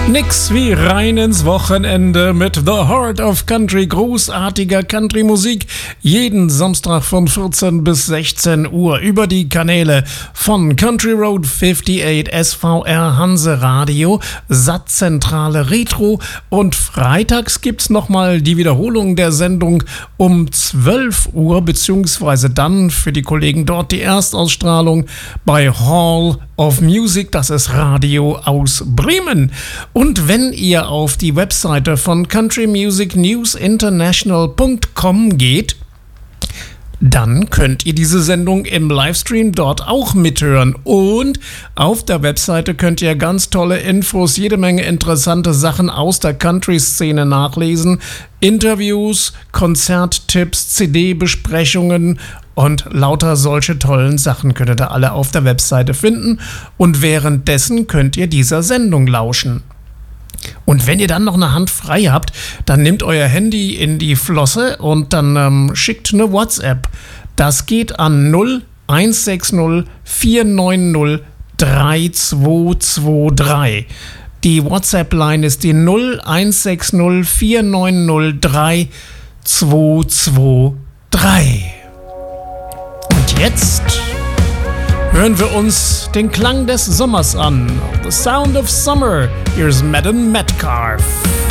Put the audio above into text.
Nix wie rein ins Wochenende mit The Heart of Country, großartiger Country-Musik. Jeden Samstag von 14 bis 16 Uhr über die Kanäle von Country Road 58, SVR Hanse Radio, Satzzentrale Retro, und freitags gibt's nochmal die Wiederholung der Sendung um 12 Uhr, beziehungsweise dann für die Kollegen dort die Erstausstrahlung bei Hall of Music, das ist Radio aus Bremen. Und wenn ihr auf die Webseite von countrymusicnewsinternational.com geht, dann könnt ihr diese Sendung im Livestream dort auch mithören. Und auf der Webseite könnt ihr ganz tolle Infos, jede Menge interessante Sachen aus der Country-Szene nachlesen. Interviews, Konzerttipps, CD-Besprechungen und lauter solche tollen Sachen könnt ihr da alle auf der Webseite finden. Und währenddessen könnt ihr dieser Sendung lauschen. Und wenn ihr dann noch eine Hand frei habt, dann nehmt euer Handy in die Flosse und dann schickt eine WhatsApp. Das geht an 0160 490 3223. Die WhatsApp-Line ist die 0160 490 3223. Und jetzt hören wir uns den Klang des Sommers an. The Sound of Summer. Here's Madden Metcalf.